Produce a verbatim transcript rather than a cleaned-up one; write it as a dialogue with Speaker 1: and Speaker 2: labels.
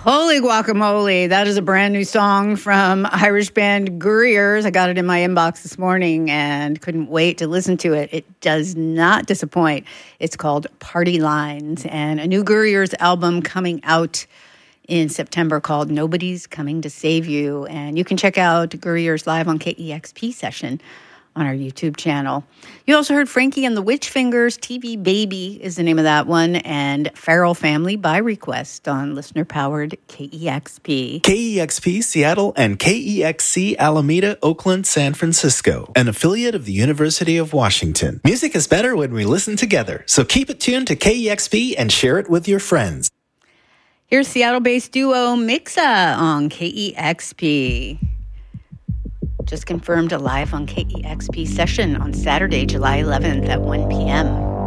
Speaker 1: Holy guacamole. That is a brand new song from Irish band Gruyers. I got it in my inbox this morning and couldn't wait to listen to it. It does not disappoint. It's called Party Lines, and a new Gruyers album coming out in September called Nobody's Coming to Save You. And you can check out Gruyers live on K E X P session on our YouTube channel. You also heard Frankie and the Witch Fingers. T V Baby is the name of that one, and Feral Family by request on listener-powered K E X P.
Speaker 2: K E X P Seattle and K E X C Alameda, Oakland, San Francisco, an affiliate of the University of Washington. Music is better when we listen together, so keep it tuned to K E X P and share it with your friends.
Speaker 1: Here's Seattle-based duo Mixa on K E X P. Just confirmed a live on K E X P session on Saturday, July eleventh at one p.m.